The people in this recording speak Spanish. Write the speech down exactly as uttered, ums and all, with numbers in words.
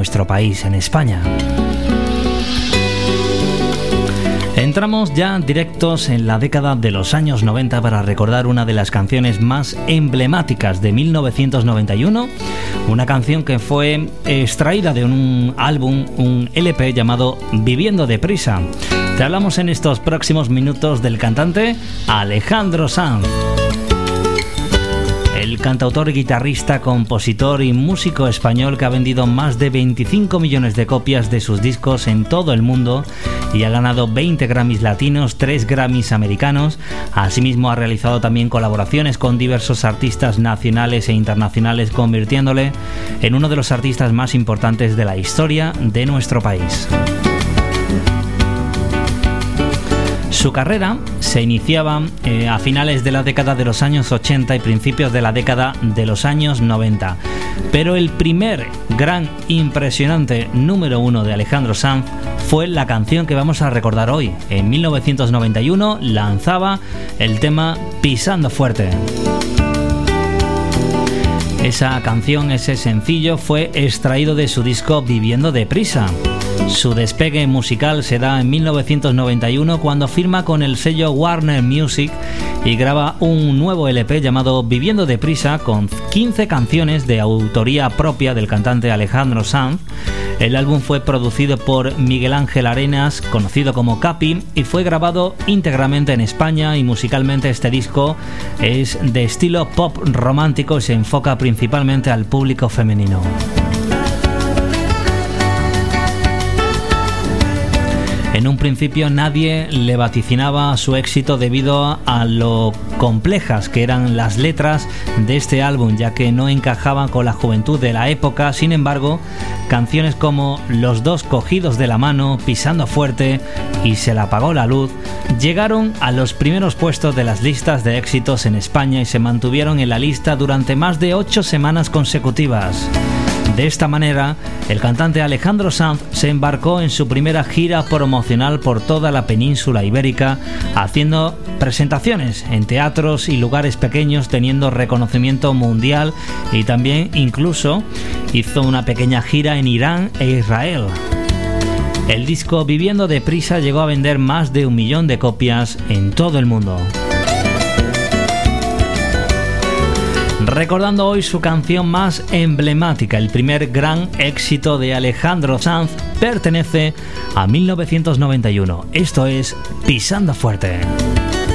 nuestro país, en España. Entramos ya directos en la década de los años noventa para recordar una de las canciones más emblemáticas de mil novecientos noventa y uno, una canción que fue extraída de un álbum, un L P llamado Viviendo deprisa. Te hablamos en estos próximos minutos del cantante Alejandro Sanz. El cantautor, guitarrista, compositor y músico español que ha vendido más de veinticinco millones de copias de sus discos en todo el mundo y ha ganado veinte Grammys latinos, tres Grammys americanos. Asimismo ha realizado también colaboraciones con diversos artistas nacionales e internacionales, convirtiéndole en uno de los artistas más importantes de la historia de nuestro país. Su carrera se iniciaba eh, a finales de la década de los años ochenta y principios de la década de los años noventa. Pero el primer gran, impresionante número uno de Alejandro Sanz fue la canción que vamos a recordar hoy. En mil novecientos noventa y uno lanzaba el tema Pisando Fuerte. Esa canción, ese sencillo, fue extraído de su disco Viviendo deprisa. Su despegue musical se da en mil novecientos noventa y uno cuando firma con el sello Warner Music y graba un nuevo L P llamado Viviendo deprisa con quince canciones de autoría propia del cantante Alejandro Sanz. El álbum fue producido por Miguel Ángel Arenas, conocido como Capi, y fue grabado íntegramente en España, y musicalmente este disco es de estilo pop romántico y se enfoca principalmente al público femenino. En un principio nadie le vaticinaba su éxito debido a lo complejas que eran las letras de este álbum, ya que no encajaban con la juventud de la época. Sin embargo, canciones como Los dos cogidos de la mano, Pisando fuerte y Se le apagó la luz llegaron a los primeros puestos de las listas de éxitos en España y se mantuvieron en la lista durante más de ocho semanas consecutivas. De esta manera, el cantante Alejandro Sanz se embarcó en su primera gira promocional por toda la península ibérica, haciendo presentaciones en teatros y lugares pequeños, teniendo reconocimiento mundial, y también incluso hizo una pequeña gira en Irán e Israel. El disco Viviendo deprisa llegó a vender más de un millón de copias en todo el mundo. Recordando hoy su canción más emblemática, el primer gran éxito de Alejandro Sanz, pertenece a mil novecientos noventa y uno. Esto es Pisando fuerte.